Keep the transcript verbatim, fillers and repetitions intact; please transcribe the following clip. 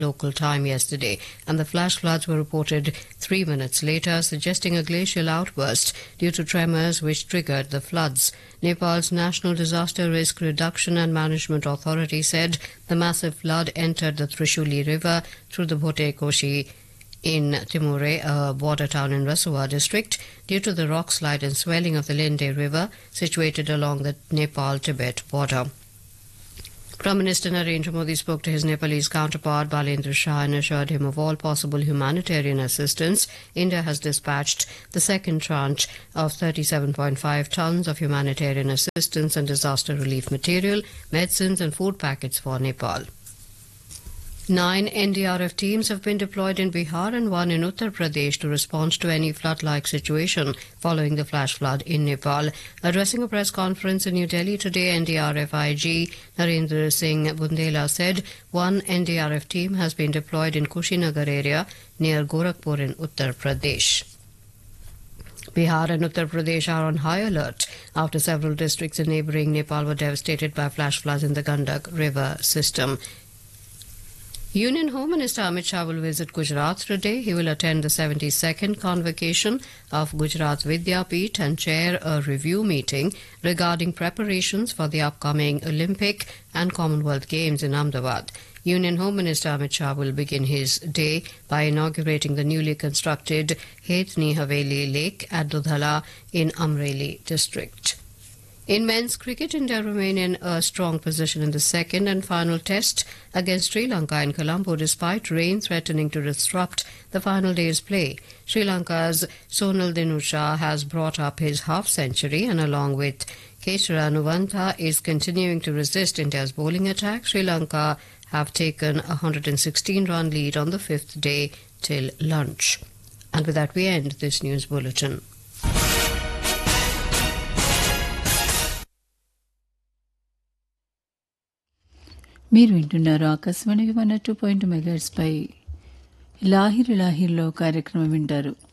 local time yesterday, and the flash floods were reported three minutes later, suggesting a glacial outburst due to tremors which triggered the floods. Nepal's National Disaster Risk Reduction and Management Authority said the massive flood entered the Trishuli River through the Bhote Koshi in Timure, a border town in Rasua district, due to the rock slide and swelling of the Lende River, situated along the Nepal-Tibet border. Prime Minister Narendra Modi spoke to his Nepalese counterpart Balendra Shah and assured him of all possible humanitarian assistance. India has dispatched the second tranche of thirty-seven point five tons of humanitarian assistance and disaster relief material, medicines and food packets for Nepal. Nine N D R F teams have been deployed in Bihar and one in Uttar Pradesh to respond to any flood-like situation following the flash flood in Nepal. Addressing a press conference in New Delhi today, N D R F I G Narendra Singh Bundela said one N D R F team has been deployed in Kushinagar area near Gorakhpur in Uttar Pradesh. Bihar and Uttar Pradesh are on high alert after several districts in neighbouring Nepal were devastated by flash floods in the Gandak River system. Union Home Minister Amit Shah will visit Gujarat today. He will attend the seventy-second convocation of Gujarat Vidyapeeth and chair a review meeting regarding preparations for the upcoming Olympic and Commonwealth Games in Ahmedabad. Union Home Minister Amit Shah will begin his day by inaugurating the newly constructed Hetni Haveli Lake at Dudhala in Amreli district. In men's cricket, India remain in a strong position in the second and final test against Sri Lanka in Colombo despite rain threatening to disrupt the final day's play. Sri Lanka's Sonal Dinusha has brought up his half-century and along with Kesara Nuvanta is continuing to resist India's bowling attack. Sri Lanka have taken a one hundred sixteen run lead on the fifth day till lunch. And with that we end this news bulletin. మీరు వింటున్నారు Akashvani one two point megahertz పై లాహిర్ లాహిర్లో కార్యక్రమం వింటారు.